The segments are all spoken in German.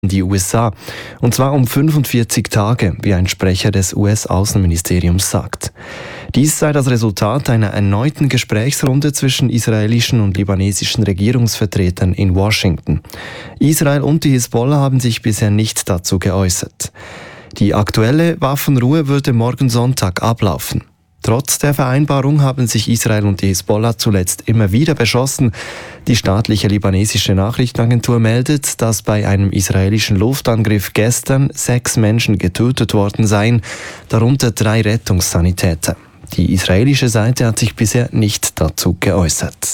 die USA, und zwar um 45 Tage, wie ein Sprecher des US-Außenministeriums sagt. Dies sei das Resultat einer erneuten Gesprächsrunde zwischen israelischen und libanesischen Regierungsvertretern in Washington. Israel und die Hisbollah haben sich bisher nicht dazu geäußert. Die aktuelle Waffenruhe würde morgen Sonntag ablaufen. Trotz der Vereinbarung haben sich Israel und die Hisbollah zuletzt immer wieder beschossen. Die staatliche libanesische Nachrichtenagentur meldet, dass bei einem israelischen Luftangriff gestern 6 Menschen getötet worden seien, darunter 3 Rettungssanitäter. Die israelische Seite hat sich bisher nicht dazu geäußert.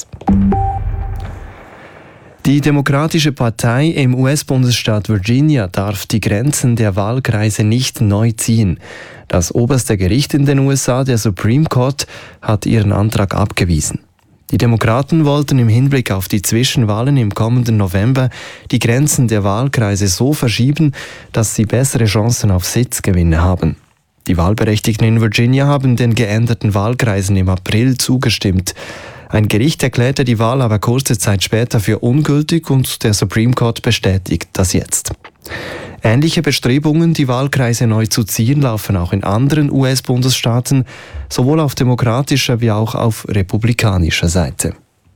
Die Demokratische Partei im US-Bundesstaat Virginia darf die Grenzen der Wahlkreise nicht neu ziehen. Das oberste Gericht in den USA, der Supreme Court, hat ihren Antrag abgewiesen. Die Demokraten wollten im Hinblick auf die Zwischenwahlen im kommenden November die Grenzen der Wahlkreise so verschieben, dass sie bessere Chancen auf Sitzgewinne haben. Die Wahlberechtigten in Virginia haben den geänderten Wahlkreisen im April zugestimmt. Ein Gericht erklärte die Wahl aber kurze Zeit später für ungültig und der Supreme Court bestätigt das jetzt. Ähnliche Bestrebungen, die Wahlkreise neu zu ziehen, laufen auch in anderen US-Bundesstaaten, sowohl auf demokratischer wie auch auf republikanischer Seite.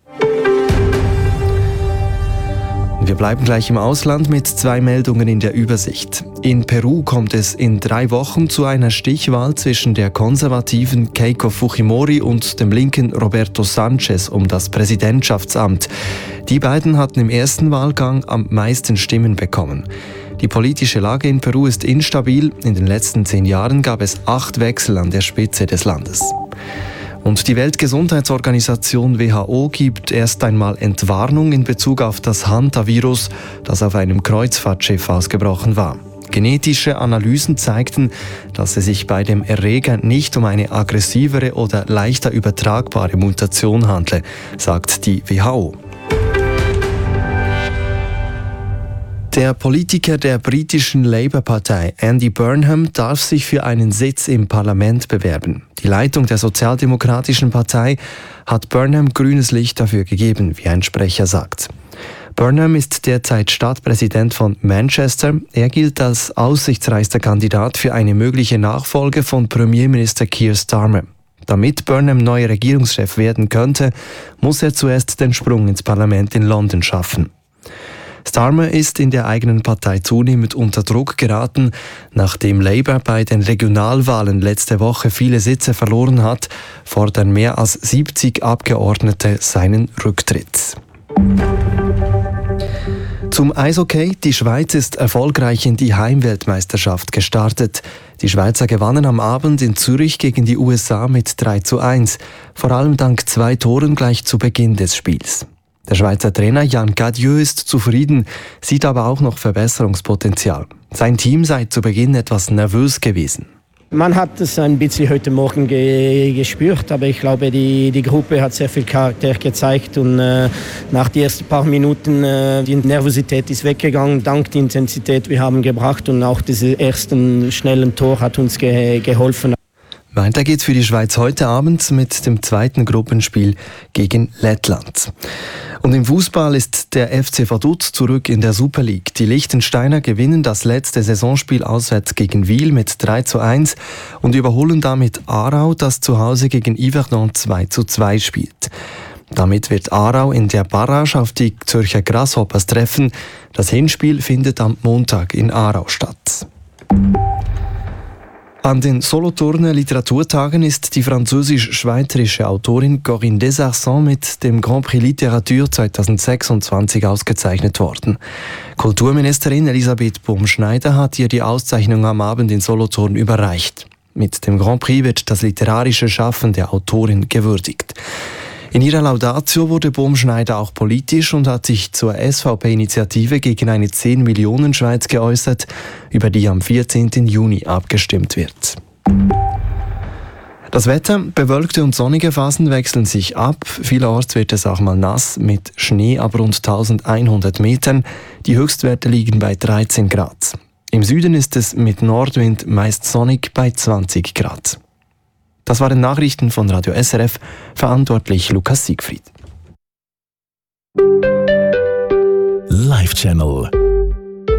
Wir bleiben gleich im Ausland mit 2 Meldungen in der Übersicht. In Peru kommt es in 3 Wochen zu einer Stichwahl zwischen der konservativen Keiko Fujimori und dem linken Roberto Sanchez um das Präsidentschaftsamt. Die beiden hatten im ersten Wahlgang am meisten Stimmen bekommen. Die politische Lage in Peru ist instabil. In den letzten 10 Jahren gab es 8 Wechsel an der Spitze des Landes. Und die Weltgesundheitsorganisation WHO gibt erst einmal Entwarnung in Bezug auf das Hantavirus, das auf einem Kreuzfahrtschiff ausgebrochen war. Genetische Analysen zeigten, dass es sich bei dem Erreger nicht um eine aggressivere oder leichter übertragbare Mutation handle, sagt die WHO. Der Politiker der britischen Labour-Partei, Andy Burnham, darf sich für einen Sitz im Parlament bewerben. Die Leitung der Sozialdemokratischen Partei hat Burnham grünes Licht dafür gegeben, wie ein Sprecher sagt. Burnham ist derzeit Stadtpräsident von Manchester. Er gilt als aussichtsreichster Kandidat für eine mögliche Nachfolge von Premierminister Keir Starmer. Damit Burnham neuer Regierungschef werden könnte, muss er zuerst den Sprung ins Parlament in London schaffen. Starmer ist in der eigenen Partei zunehmend unter Druck geraten, nachdem Labour bei den Regionalwahlen letzte Woche viele Sitze verloren hat, fordern mehr als 70 Abgeordnete seinen Rücktritt. Zum Eishockey. Die Schweiz ist erfolgreich in die Heimweltmeisterschaft gestartet. Die Schweizer gewannen am Abend in Zürich gegen die USA mit 3:1, vor allem dank 2 Toren gleich zu Beginn des Spiels. Der Schweizer Trainer Jan Cadieux ist zufrieden, sieht aber auch noch Verbesserungspotenzial. Sein Team sei zu Beginn etwas nervös gewesen. Man hat es ein bisschen heute Morgen gespürt, aber ich glaube, die Gruppe hat sehr viel Charakter gezeigt und nach den ersten paar Minuten die Nervosität ist weggegangen, dank der Intensität wir haben gebracht und auch dieses ersten schnellen Tor hat uns geholfen. Weiter geht's für die Schweiz heute Abend mit dem 2. Gruppenspiel gegen Lettland. Und im Fußball ist der FC Vaduz zurück in der Super League. Die Liechtensteiner gewinnen das letzte Saisonspiel auswärts gegen Wil mit 3:1 und überholen damit Aarau, das zu Hause gegen Yverdon 2:2 spielt. Damit wird Aarau in der Barrage auf die Zürcher Grasshoppers treffen. Das Hinspiel findet am Montag in Aarau statt. An den Solothurner Literaturtagen ist die französisch-schweizerische Autorin Corinne Desarcens mit dem Grand Prix Literatur 2026 ausgezeichnet worden. Kulturministerin Elisabeth Bumschneider hat ihr die Auszeichnung am Abend in Solothurn überreicht. Mit dem Grand Prix wird das literarische Schaffen der Autorin gewürdigt. In ihrer Laudatio wurde Bumschneider auch politisch und hat sich zur SVP-Initiative gegen eine 10-Millionen-Schweiz geäußert, über die am 14. Juni abgestimmt wird. Das Wetter, bewölkte und sonnige Phasen wechseln sich ab. Vielerorts wird es auch mal nass, mit Schnee ab rund 1100 Metern. Die Höchstwerte liegen bei 13 Grad. Im Süden ist es mit Nordwind meist sonnig bei 20 Grad. Das waren Nachrichten von Radio SRF, verantwortlich Lukas Siegfried. Live Channel